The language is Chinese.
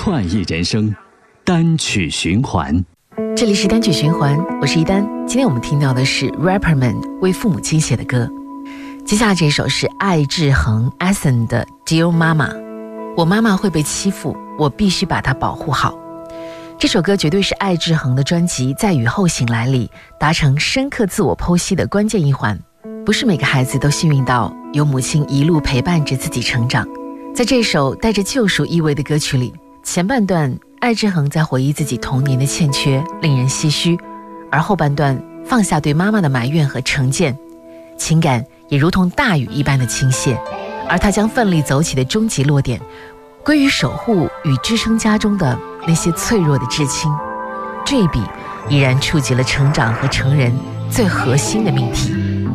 快意人生，单曲循环。 这里是单曲循环，我是一丹。今天我们听到的是 rapper 们为父母亲写的歌。接下来这一首是艾志恒 Eason 的 Dear Mama。 我妈妈会被欺负，我必须把她保护好。这首歌绝对是艾志恒的专辑《在雨后醒来》里达成深刻自我剖析的关键一环。不是每个孩子都幸运到有母亲一路陪伴着自己成长。在这首带着救赎意味的歌曲里，前半段艾志恒在回忆自己童年的欠缺，令人唏嘘，而后半段放下对妈妈的埋怨和成见，情感也如同大雨一般的倾泻，而他将奋力走起的终极落点归于守护与支撑家中的那些脆弱的至亲。这一笔依然触及了成长和成人最核心的命题。